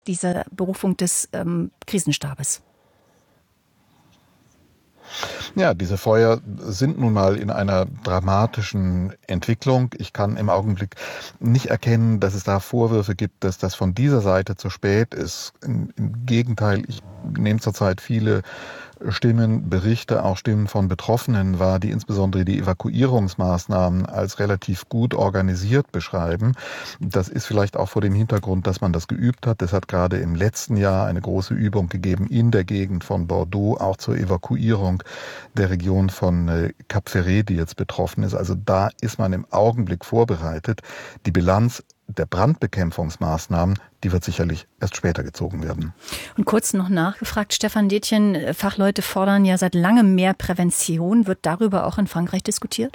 dieser Berufung des Krisenstabes? Ja, diese Feuer sind nun mal in einer dramatischen Entwicklung. Ich kann im Augenblick nicht erkennen, dass es da Vorwürfe gibt, dass das von dieser Seite zu spät ist. Im Gegenteil, ich nehme zurzeit viele Stimmen, Berichte, auch Stimmen von Betroffenen wahr, die insbesondere die Evakuierungsmaßnahmen als relativ gut organisiert beschreiben. Das ist vielleicht auch vor dem Hintergrund, dass man das geübt hat. Es hat gerade im letzten Jahr eine große Übung gegeben in der Gegend von Bordeaux, auch zur Evakuierung der Region von Cap Ferret, die jetzt betroffen ist. Also da ist man im Augenblick vorbereitet. Die Bilanz der Brandbekämpfungsmaßnahmen, die wird sicherlich erst später gezogen werden. Und kurz noch nachgefragt, Stefan Detjen, Fachleute fordern ja seit langem mehr Prävention. Wird darüber auch in Frankreich diskutiert?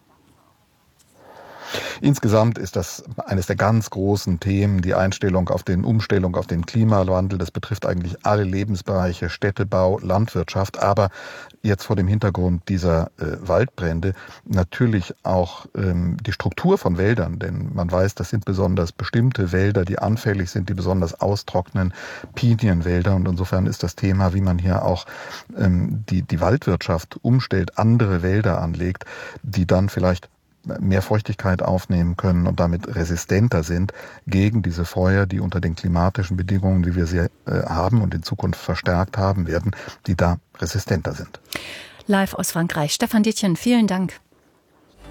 Insgesamt ist das eines der ganz großen Themen, die Umstellung auf den Klimawandel. Das betrifft eigentlich alle Lebensbereiche, Städtebau, Landwirtschaft, aber jetzt vor dem Hintergrund dieser Waldbrände natürlich auch die Struktur von Wäldern, denn man weiß, das sind besonders bestimmte Wälder, die anfällig sind, die besonders austrocknen, Pinienwälder, und insofern ist das Thema, wie man hier auch die Waldwirtschaft umstellt, andere Wälder anlegt, die dann vielleicht mehr Feuchtigkeit aufnehmen können und damit resistenter sind gegen diese Feuer, die unter den klimatischen Bedingungen, wie wir sie haben und in Zukunft verstärkt haben werden, die da resistenter sind. Live aus Frankreich. Stefan Detjen, vielen Dank.